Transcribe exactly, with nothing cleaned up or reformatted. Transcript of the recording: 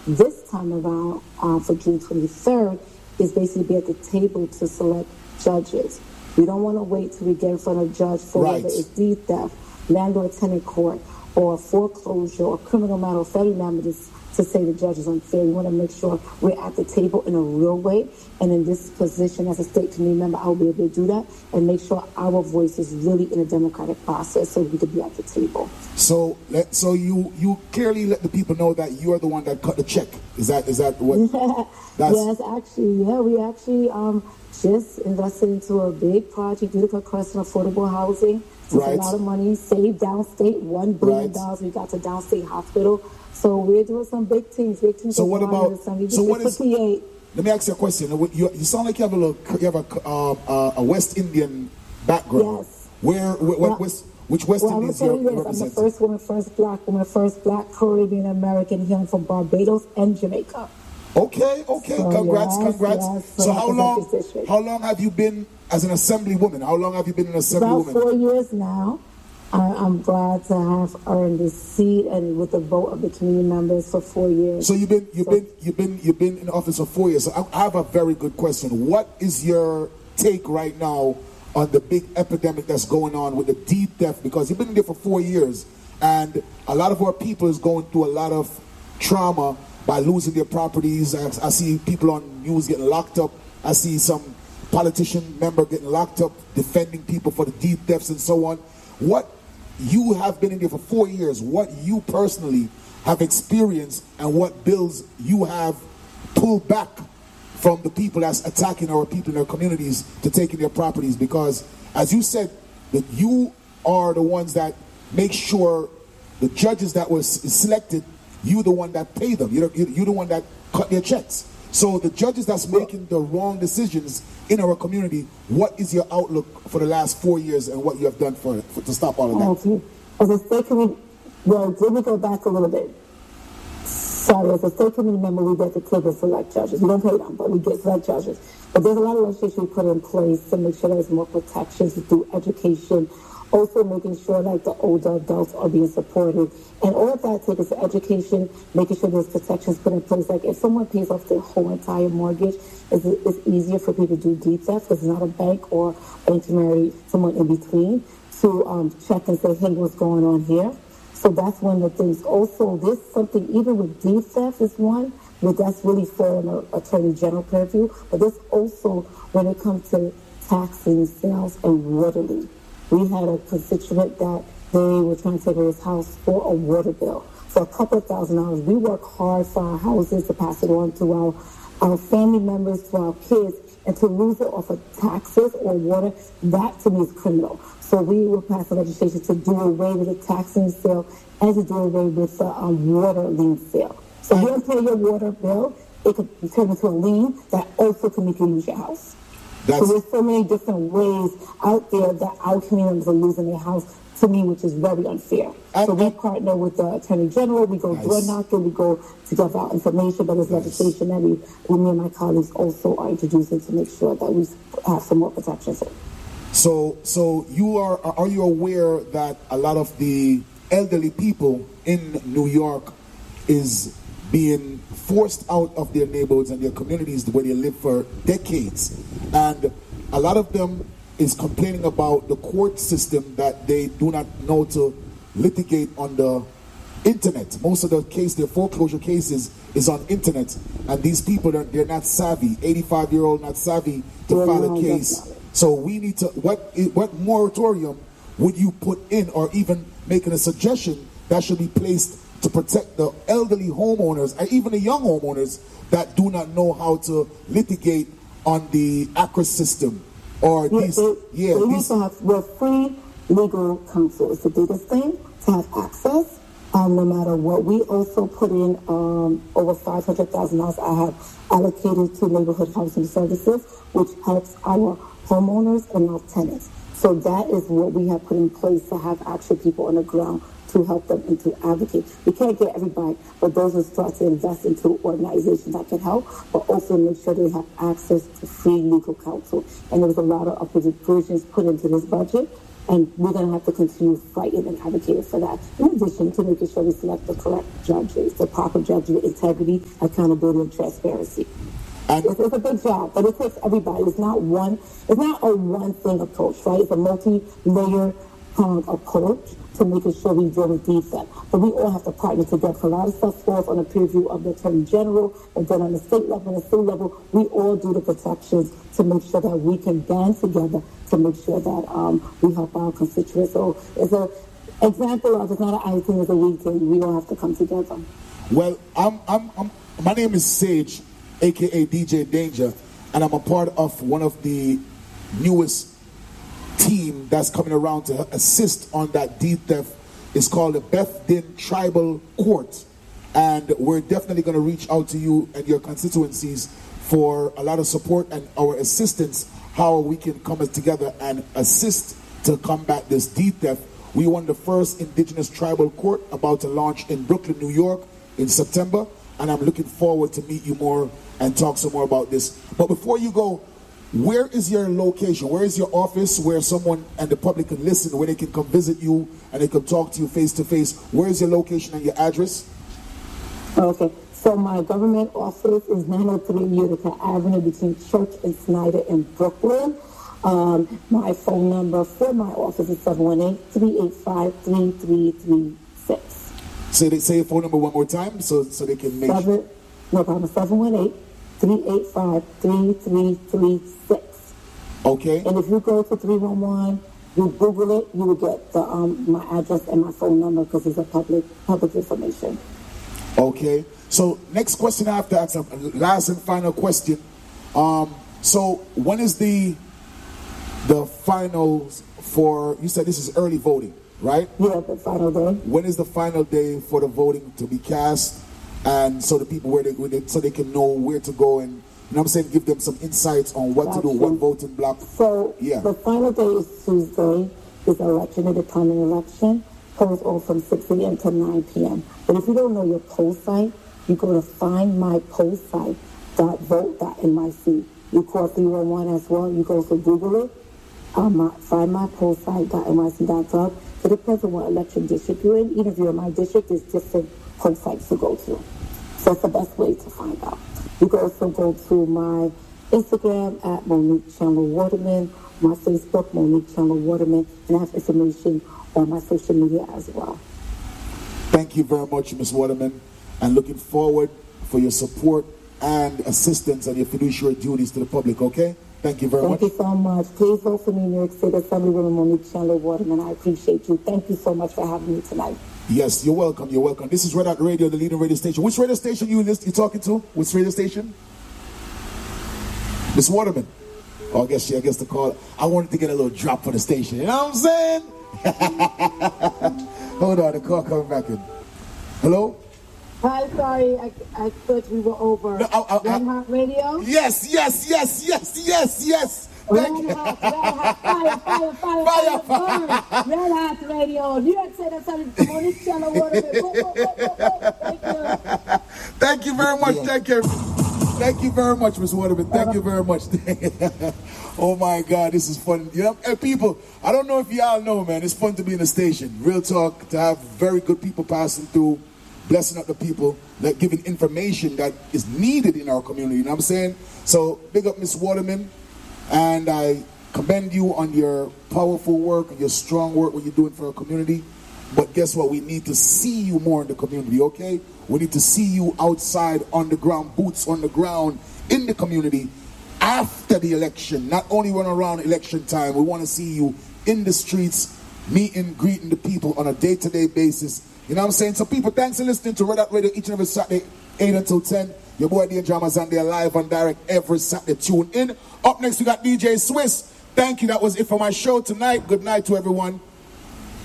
this time around uh, for June twenty-third is basically be at the table to select judges. We don't want to wait till we get in front of a judge for right. whether it's deed theft, landlord-tenant court, or foreclosure, or criminal matter, or federal matter to, to say the judge is unfair. We want to make sure we're at the table in a real way. And in this position as a state committee member, I'll be able to do that and make sure our voice is really in a democratic process so we could be at the table. So, let, so you you clearly let the people know that you are the one that cut the check. Is that is that what? That's... Yes, actually, yeah, we actually um, just invested into a big project, Utica Crescent Affordable Housing. It's right. a lot of money, saved downstate, one billion dollars. Right. We got to downstate hospital. So we're doing some big things. Big things. So what about? So what is? fifty-eight. Let me ask you a question. You, you sound like you have a little, you have a uh, a West Indian background. Yes. Where? where well, West, which West well, Indies you represent? I'm the first woman, first black woman, first black Caribbean American hailing from Barbados and Jamaica. Okay, okay. So, congrats, yes, congrats. Yes, so, so how long? How long have you been as an assemblywoman? How long have you been an assemblywoman? About four years now. I, I'm glad to have earned this seat and with the vote of the community members for four years. So you've been you've so, been you've been you've been in office for four years. So I, I have a very good question. What is your take right now on the big epidemic that's going on with the deed theft? Because you've been there for four years, and a lot of our people is going through a lot of trauma by losing their properties. I, I see people on news getting locked up. I see some politician member getting locked up defending people for the deed thefts and so on. What you have been in there for four years, what you personally have experienced and what bills you have pulled back from the people that's attacking our people in their communities to taking their properties, because as you said, that you are the ones that make sure the judges that were selected, you the one that pay them, you're, you're the one that cut their checks. So the judges that's making the wrong decisions in our community, what is your outlook for the last four years and what you have done for, for to stop all of that? Okay. As a state committee, well, let me go back a little bit. Sorry, as a state committee member, we get to table select judges. We don't pay them, but we get select judges. But there's a lot of legislation we put in place to make sure there's more protections through education, also making sure like the older adults are being supported. And all of that takes to education, making sure there's protections put in place. Like if someone pays off their whole entire mortgage, it's, it's easier for people to do deed theft because it's not a bank or intermediary, someone in between, to um, check and say, hey, what's going on here? So that's one of the things. Also, this something, even with deed theft is one, but that's really for an attorney general purview. But this also, when it comes to taxing, sales, and water leak. We had a constituent that they were trying to take away his house for a water bill for a couple of thousand dollars. We work hard for our houses to pass it on to our, our family members, to our kids, and to lose it off of taxes or water, that to me is criminal. So we will pass a legislation to do away with the taxing sale and to do away with the um, water lien sale. So if you don't pay your water bill, it could turn into a lien that also can make you lose your house. That's, so there's so many different ways out there that our community members are losing their house, to me, which is very unfair. And, so we partner with the Attorney General, we go nice. door knocking, we go to give out information, but there's nice. legislation that we, me and my colleagues also are introducing to make sure that we have some more protections. So, so you are, are you aware that a lot of the elderly people in New York is being forced out of their neighborhoods and their communities where they live for decades, and a lot of them is complaining about the court system that they do not know to litigate on the internet. Most of the case, their foreclosure cases is on internet, and these people are they're not savvy. eighty-five year old not savvy to yeah, file a case. Definitely. So we need to what what moratorium would you put in, or even making a suggestion that should be placed to protect the elderly homeowners and even the young homeowners that do not know how to litigate on the A C R A system or yeah, these. They, yeah, they these, need to have well, free legal counsel is the biggest thing to have access. Um, no matter what, we also put in um, over five hundred thousand dollars. I have allocated to neighborhood housing services, which helps our homeowners and our tenants. So that is what we have put in place to have actual people on the ground to help them and to advocate. We can't get everybody, but those who start to invest into organizations that can help, but also make sure they have access to free legal counsel. And there was a lot of upward provisions put into this budget And we're going to have to continue fighting and advocating for that. In addition to making sure we select the correct judges, the proper judges, integrity, accountability, and transparency. And it's, it's a big job, but it takes everybody. It's not one, it's not a one-thing approach, right? It's a multi-layer um, approach to making sure we deal with defect. But we all have to partner together. A lot of stuff falls on the purview of the Attorney General, and then on the state level and the state level, we all do the protections to make sure that we can band together to make sure that um, we help our constituents. So it's an example of it's not an I thing, it's a we thing. We all have to come together. Well, I'm, I'm, I'm, my name is Sage, a k a. D J Danger, and I'm a part of one of the newest team that's coming around to assist on that deed theft. It's called the Beth Din Tribal Court, and we're definitely going to reach out to you and your constituencies for a lot of support and our assistance, how we can come together and assist to combat this deed theft. We won the first Indigenous Tribal Court, about to launch in Brooklyn, New York in September, and I'm looking forward to meet you more and talk some more about this. But before you go, where is your location? Where is your office where someone and the public can listen, where they can come visit you and they can talk to you face to face? Where is your location and your address? Okay, so my government office is nine oh three Utica Avenue between Church and Snyder in Brooklyn. Um, my phone number for my office is seven one eight, three eight five, three three three six. Say they say your phone number one more time so so they can make Seven, sure. No problem, seven one eight, three eight five, three three three six. Okay. And if you go to three one one, you Google it, you will get the um, my address and my phone number because it's a public public information. Okay. So next question I have to ask, last and final question. Um, so when is the the finals for, you said this is early voting, right? Yeah, the final day. When is the final day for the voting to be cast? And so the people, where they, where they so they can know where to go and, you know what I'm saying, give them some insights on what Gotcha. to do, what voting block. So yeah. The final day is Tuesday, is election, independent election. Polls all from six a.m. to nine p.m. But if you don't know your poll site, you go to find my poll site dot vote dot N Y C. You call three one one as well. You go to Google it. Um, find my poll site dot N Y C dot gov. It depends on what election district you're in. Even if you're in my district, there's different poll sites to go to. So that's the best way to find out. You can also go to my Instagram at Monique Chandler Waterman, my Facebook, Monique Chandler Waterman, and I have information on my social media as well. Thank you very much, Miz Waterman, and looking forward for your support and assistance and your fiduciary duties to the public, okay? Thank you very Thank much. Thank you so much. Please vote for me, New York State Assemblywoman Monique Chandler Waterman. I appreciate you. Thank you so much for having me tonight. Yes, you're welcome. You're welcome. This is Red Out Radio, the leading radio station. Which radio station you list, you talking to? Which radio station? Miss Waterman. Oh, I guess she, I guess the call. I wanted to get a little drop for the station. You know what I'm saying? Hold on, the call coming back in. Hello? Hi, sorry, I, I thought we were over. No, I, I, Red Hot Radio? Yes, yes, yes, yes, yes, yes. Red Hot, Red Hot, fire, fire, fire, fire, fire, fire. Red Hot Radio. New York State Assembly, Monique Chandler Waterman. Thank you. Thank you very much. Thank you. Thank you very much, Miz Waterman. Thank you very much. Oh my God, this is fun. You know, hey, people, I don't know if y'all know, man, it's fun to be in the station. Real talk, to have very good people passing through, blessing up the people, that giving information that is needed in our community. You know what I'm saying? So big up Miz Waterman, and I commend you on your powerful work, your strong work, what you're doing for our community. But guess what? We need to see you more in the community, okay? We need to see you outside, on the ground, boots on the ground, in the community, after the election. Not only run around election time, we want to see you in the streets, meeting, greeting the people on a day-to-day basis. You know what I'm saying? So people, thanks for listening to Red Hot Radio each and every Saturday, eight until ten. Your boy D J Jammers on there live and direct every Saturday. Tune in. Up next, we got D J Swiss. Thank you. That was it for my show tonight. Good night to everyone.